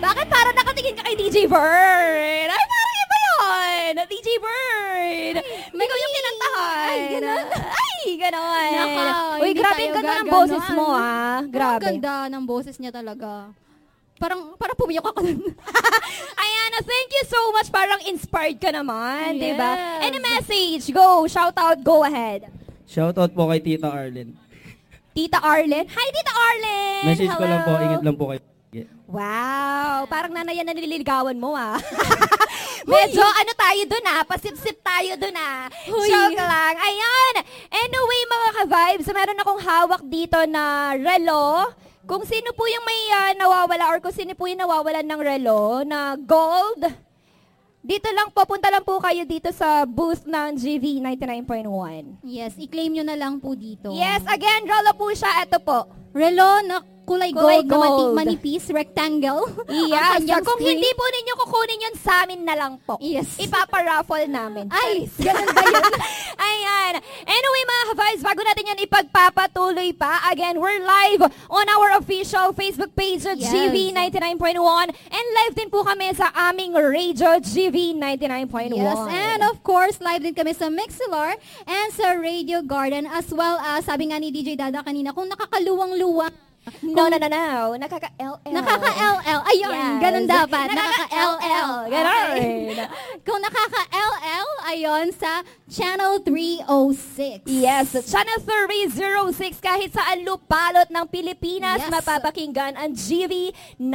Bakit parang nakatingin ka kay DJ Bird? Ay, parang iba yun! DJ Bird! Ikaw yung kinantahan. Ay, gano'n. Ay, gano'n. Naka, Uy, hindi grabe tayo ang ganda ng gaganon. boses mo, ah. Ang Grabe. ganda ng boses niya talaga. Parang pumiyok ako dun. Ayan, thank you so much. Parang inspired ka naman, Yes. di ba? Any message? Go, shout out, go ahead. Shoutout po kay Tita Arlen. Tita Arlen. Hi, Tita Arlen! Message ko lang po, Hello. ingat lang po kayo. Wow, parang nanayan na nililigawan mo, ah. Medyo ano tayo dun, ah. Pasip-sip tayo dun, ah. Huy. Joke lang. Ayan. Anyway, mga ka-vibes, meron akong hawak dito na relo. Kung sino po yung may nawawala or kung sino po yung nawawalan ng relo na gold, dito lang po, punta lang po kayo dito sa booth ng GV 99.1. Yes, i-claim nyo na lang po dito. Yes, again, relo po siya. Ito po. Relo na kulay Kulay gold, na gold. manipis, rectangle. Yes, Ang kanyang kung string. hindi po ninyo kukunin yun sa amin na lang po. Yes. Ipaparaffle namin. Ay, ganun ba yun? Ayan. Anyway, mga ka-vibes, bago natin yan ipagpapatuloy pa, again, we're live on our official Facebook page at Yes. GV 99.1 and live din po kami sa aming radio GV 99.1. Yes, and of course, live din kami sa Mixlr and sa Radio Garden as well as, sabi nga ni DJ Dada kanina, kung nakakaluwang-luwang. No. Nakaka-LL. Nakaka-LL. Ayun, Yes. ganun dapat. Nakaka-LL. Nakaka-LL. Ganon. Okay. Kung nakaka-LL, ayun, sa Channel 306. Yes, Channel 306 kahit saan lupalot ng Pilipinas, Yes. mapapakinggan ang GV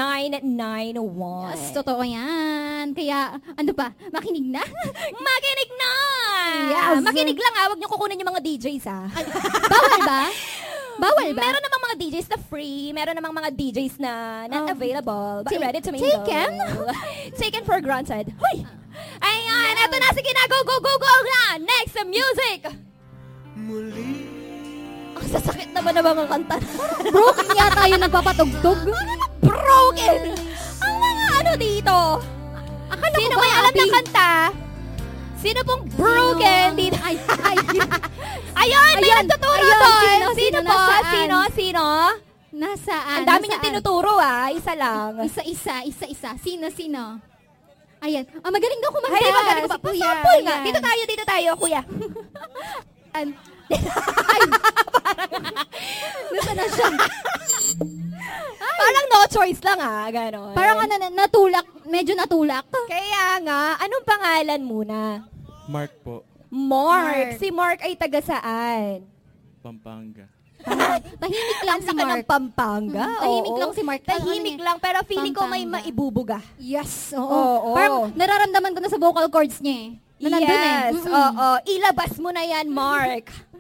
991. Yes, totoo yan. Kaya, ano pa, makinig na? Makinig na! Yes. Makinig lang, huwag niyo kukunin yung mga DJs, ha? Bawal ba? Bawal ba? Meron namang mga DJs na free, meron namang mga DJs na not available, but ready to mingle. Taken? Taken for granted. Hoy! Ayan, eto na, sige na, go, go, go, go na! Next, music! Ang sasakit naman ng mga kanta. Broken yata yung nagpapatugtog. Broken! Ang mga ano dito? Akala Sino ko ba may alam ng happy? kanta? Sino pong broken dito? Ay, ay. Ayun, may Ayun, nagtuturo ayun, doon. sino, Sino po? nasaan? Sino? Nasaan? Ang dami niyong Nasaan? tinuturo, ah. Isa lang. Isa-isa. Sino? Ayan. Ah, magaling daw kumanta. Ay, magaling ba? Si Kuya. Sample nga. Ayan. Dito tayo, kuya. Nasaan na siya? Parang no choice lang, ah. Ganon. Parang ano, natulak. Medyo natulak. Kaya nga, anong pangalan muna? Mark po, Mark. Si Mark ay taga saan? Pampanga. Tahimik lang si Ang laki ng Mark. Pampanga. Tahimik oo. lang si Mark. Tahimik lang, pero feeling ko may Pampanga. maibubuga. Yes, oo. Oo. Parang nararamdaman ko na sa vocal cords niya eh. Na nandun eh. Yes, oo. Ilabas mo na yan, Mark.